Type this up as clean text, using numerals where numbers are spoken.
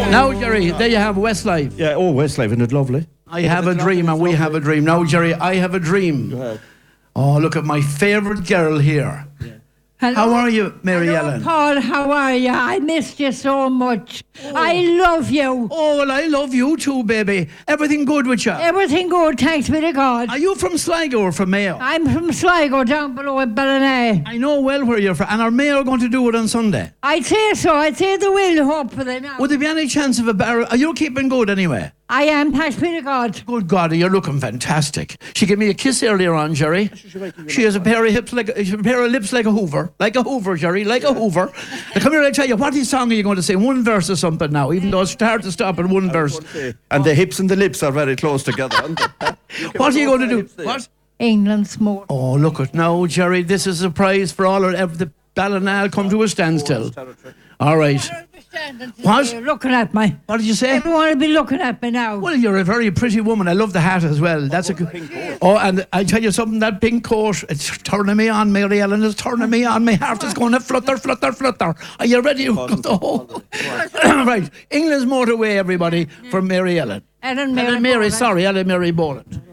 Now, Jerry, there you have Westlife. Yeah, Westlife, isn't it lovely? I have a dream and we have a dream. Now, Jerry, I have a dream. Go ahead. Oh, look at my favourite girl here. Yeah. Hello. How are you, Mary Hello, Ellen? Paul, how are you? I missed you so much. I love you. Oh, well, I love you too, baby. Everything good with you? Everything good, thanks be to God. Are you from Sligo or from Mayo? I'm from Sligo, down below at Ballina. I know well where you're from. And are Mayo going to do it on Sunday? I'd say so. I'd say they will, hopefully now. Would there be any chance of a barrel? Are you keeping good anyway? I am, thanks be to God. Good God, you're looking fantastic. She gave me a kiss earlier on, Jerry. She has a pair of lips like a Hoover. Like a Hoover, Jerry, like a Hoover. Now, come here, I'll tell you, what song are you going to sing? One verse or something now, even though it's hard to stop at one verse. And the hips and the lips are very close together, aren't they? What are you going to do? What? England's more. Oh, look at now, Jerry. This is a prize for all of the Ballina come to a standstill. All right. What? You're looking at me. What did you say? Everyone will be looking at me now. Well, you're a very pretty woman. I love the hat as well. That's a good. Oh, and I tell you something. That pink coat, it's turning me on, Mary Ellen. It's turning me on. My heart is going to flutter, flutter, flutter. Are you ready? Oh. Right. England's motorway, everybody, from Mary Ellen. Ellen Mary, Boland. sorry, Ellen Mary Boland.